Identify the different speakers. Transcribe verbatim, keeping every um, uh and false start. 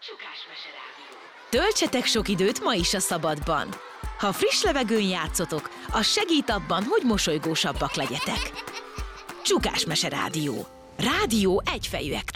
Speaker 1: Csukásmese Rádió.
Speaker 2: Töltsetek sok időt ma is a szabadban. Ha friss levegőn játszotok, az segít abban, hogy mosolygósabbak legyetek. Csukásmese Rádió. Rádió egyfejűek.